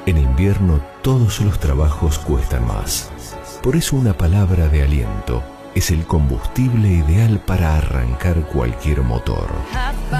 En invierno todos los trabajos cuestan más. Por eso una palabra de aliento es el combustible ideal para arrancar cualquier motor.